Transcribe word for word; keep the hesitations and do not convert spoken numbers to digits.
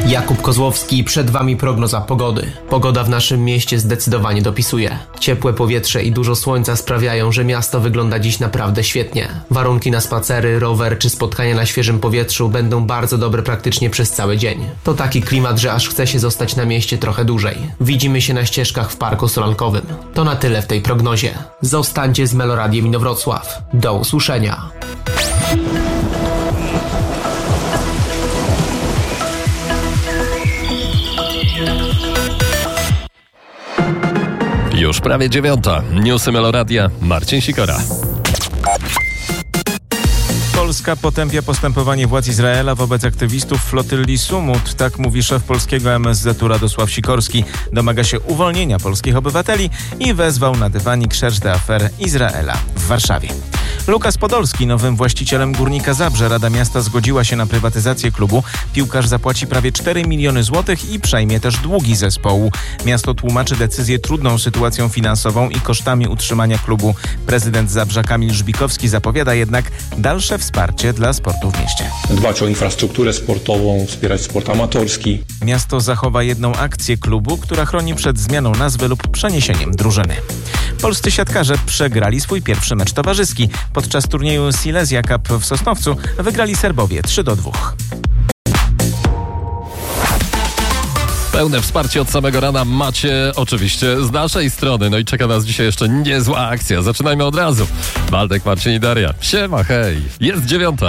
Jakub Kozłowski, przed Wami prognoza pogody. Pogoda w naszym mieście zdecydowanie dopisuje. Ciepłe powietrze i dużo słońca sprawiają, że miasto wygląda dziś naprawdę świetnie. Warunki na spacery, rower czy spotkania na świeżym powietrzu będą bardzo dobre praktycznie przez cały dzień. To taki klimat, że aż chce się zostać na mieście trochę dłużej. Widzimy się na ścieżkach w Parku Solankowym. To na tyle w tej prognozie. Zostańcie z Meloradiem Inowrocław. Do usłyszenia. Już prawie dziewiąta. Newsy Meloradia. Marcin Sikora. Polska potępia postępowanie władz Izraela wobec aktywistów flotylli Sumut. Tak mówi szef polskiego M S Z-u Radosław Sikorski. Domaga się uwolnienia polskich obywateli i wezwał na dywanik szerz d'affaires Izraela w Warszawie. Lukas Podolski, nowym właścicielem Górnika Zabrze. Rada Miasta zgodziła się na prywatyzację klubu. Piłkarz zapłaci prawie cztery miliony złotych i przejmie też długi zespołu. Miasto tłumaczy decyzję trudną sytuacją finansową i kosztami utrzymania klubu. Prezydent Zabrza Kamil Żbikowski zapowiada jednak dalsze wsparcie dla sportu w mieście. Dbać o infrastrukturę sportową, wspierać sport amatorski. Miasto zachowa jedną akcję klubu, która chroni przed zmianą nazwy lub przeniesieniem drużyny. Polscy siatkarze przegrali swój pierwszy mecz towarzyski. Podczas turnieju Silesia Cup w Sosnowcu wygrali Serbowie trzy do dwóch. Pełne wsparcie od samego rana macie oczywiście z naszej strony. No i czeka nas dzisiaj jeszcze niezła akcja. Zaczynajmy od razu. Waldek, Marcin i Daria. Siema, hej. Jest dziewiąta.